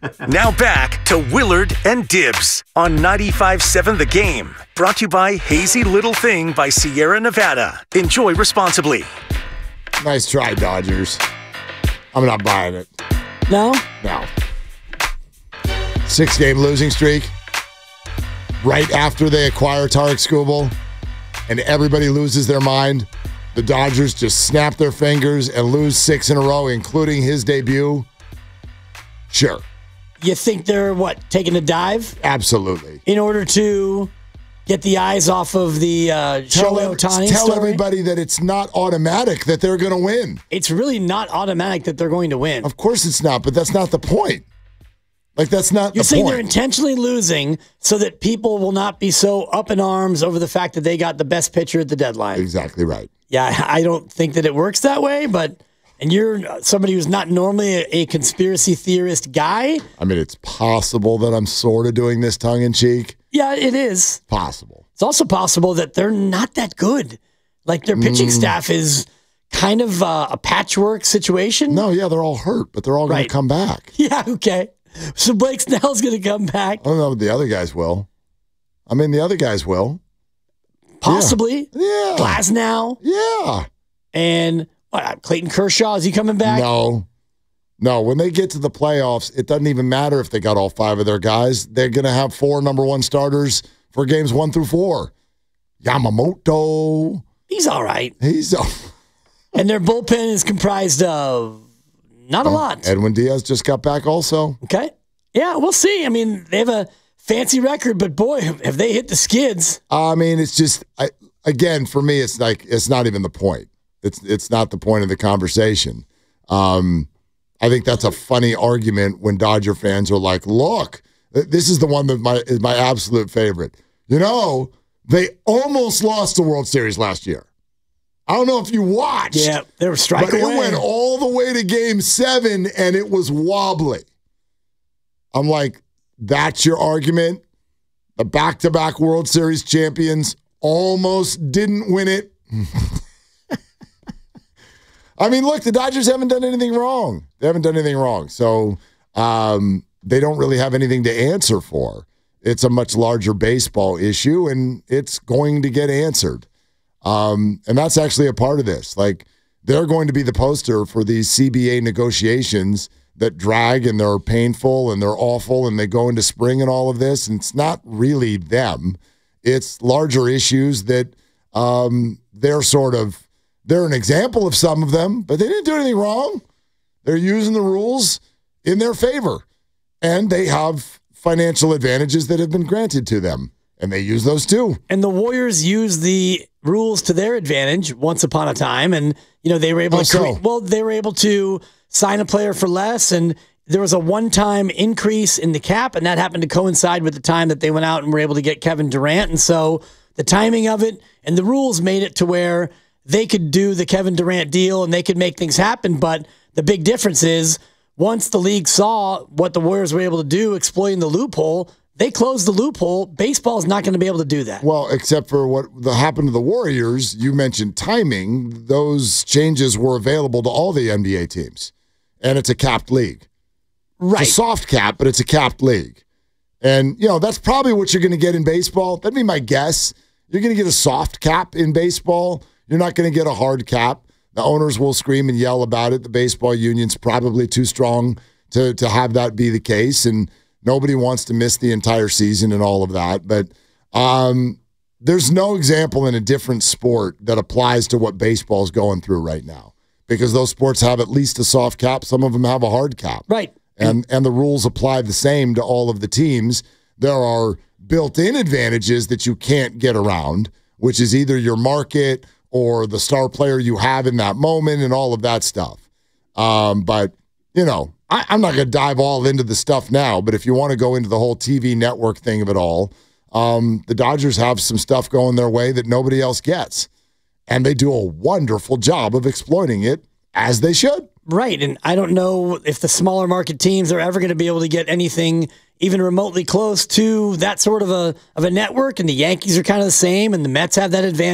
Now back to Willard and Dibs on 95.7 The Game. Brought to you by Hazy Little Thing by Sierra Nevada. Enjoy responsibly. Nice try, Dodgers. I'm not buying it. No? No. 6-game losing streak. Right after they acquire Tarek Skubal and everybody loses their mind, the Dodgers just snap their fingers and lose 6 in a row, including his debut. Sure. You think they're, taking a dive? Absolutely. In order to get the eyes off of the Shohei Ohtani Tell story? everybody that it's not automatic that they're going to win. It's really not automatic that they're going to win. Of course it's not, but that's not the point. That's not the point. You're saying they're intentionally losing so that people will not be so up in arms over the fact that they got the best pitcher at the deadline. Exactly right. Yeah, I don't think that it works that way, and you're somebody who's not normally a conspiracy theorist guy. I mean, it's possible that I'm sort of doing this tongue-in-cheek. Yeah, it is. Possible. It's also possible that they're not that good. Like their pitching staff is kind of a patchwork situation. No, yeah, they're all hurt, but they're all going to come back. Yeah, okay. So Blake Snell's going to come back. I don't know if the other guys will. The other guys will. Possibly. Yeah. Glasnow. Yeah. And Clayton Kershaw, is he coming back? No. When they get to the playoffs, it doesn't even matter if they got all 5 of their guys. They're going to have 4 number 1 starters for games 1 through 4. Yamamoto. He's all right. And their bullpen is comprised of not a lot. Edwin Diaz just got back also. Okay. Yeah, we'll see. They have a fancy record, but boy, have they hit the skids. It's just, again, for me, it's not even the point. It's not the point of the conversation. I think that's a funny argument when Dodger fans are like, look, this is the one that is my absolute favorite. They almost lost the World Series last year. I don't know if you watched. Yeah, they were striking away. But it went all the way to Game 7, and it was wobbly. I'm like, that's your argument? The back-to-back World Series champions almost didn't win it. Look, the Dodgers haven't done anything wrong. They haven't done anything wrong. So they don't really have anything to answer for. It's a much larger baseball issue, and it's going to get answered. And that's actually a part of this. They're going to be the poster for these CBA negotiations that drag and they're painful and they're awful and they go into spring and all of this. And it's not really them. It's larger issues that they're an example of some of them, but they didn't do anything wrong. They're using the rules in their favor. And they have financial advantages that have been granted to them. And they use those too. And the Warriors use the rules to their advantage once upon a time. And, they were able they were able to sign a player for less. And there was a one-time increase in the cap. And that happened to coincide with the time that they went out and were able to get Kevin Durant. And so the timing of it and the rules made it to where they could do the Kevin Durant deal and they could make things happen. But the big difference is once the league saw what the Warriors were able to do, exploiting the loophole, they closed the loophole. Baseball is not going to be able to do that. Well, except for what happened to the Warriors, you mentioned timing. Those changes were available to all the NBA teams. And it's a capped league. Right. It's a soft cap, but it's a capped league. And, that's probably what you're going to get in baseball. That'd be my guess. You're going to get a soft cap in baseball. You're not going to get a hard cap. The owners will scream and yell about it. The baseball union's probably too strong to have that be the case. And nobody wants to miss the entire season and all of that. But there's no example in a different sport that applies to what baseball's going through right now. Because those sports have at least a soft cap. Some of them have a hard cap. Right. And the rules apply the same to all of the teams. There are built-in advantages that you can't get around, which is either your market or the star player you have in that moment and all of that stuff. But, I'm not going to dive all into the stuff now, but if you want to go into the whole TV network thing of it all, the Dodgers have some stuff going their way that nobody else gets. And they do a wonderful job of exploiting it, as they should. Right, and I don't know if the smaller market teams are ever going to be able to get anything even remotely close to that sort of a network, and the Yankees are kind of the same, and the Mets have that advantage.